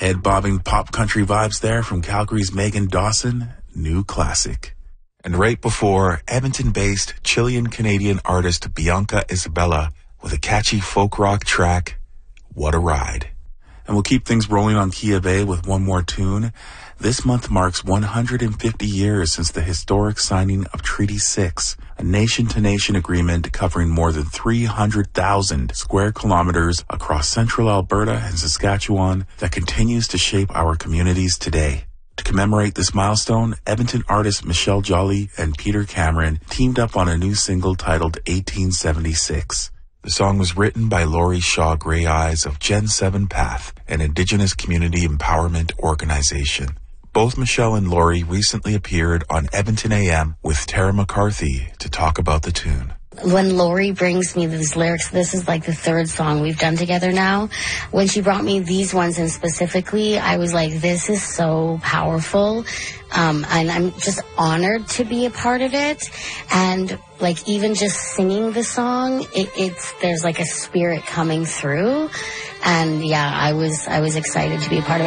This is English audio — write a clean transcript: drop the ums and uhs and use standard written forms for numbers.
Head-bobbing pop country vibes there from Calgary's Megan Dawson, New Classic. And right before, Edmonton-based Chilean-Canadian artist Bianca Isabella with a catchy folk rock track, What a Ride. And we'll keep things rolling on Kia Bay with one more tune. This month marks 150 years since the historic signing of Treaty 6, a nation-to-nation agreement covering more than 300,000 square kilometers across central Alberta and Saskatchewan that continues to shape our communities today. To commemorate this milestone, Edmonton artists Michelle Jolly and Peter Cameron teamed up on a new single titled 1876. The song was written by Laurie Shaw Grey Eyes of Gen 7 Path, an Indigenous community empowerment organization. Both Michelle and Laurie recently appeared on Edmonton AM with Tara McCarthy to talk about the tune. When Laurie brings me these lyrics, this is like the third song we've done together now. When she brought me these ones in specifically, I was like, this is so powerful. And I'm just honored to be a part of it. And like even just singing the song, there's like a spirit coming through. And yeah, I was excited to be a part of it.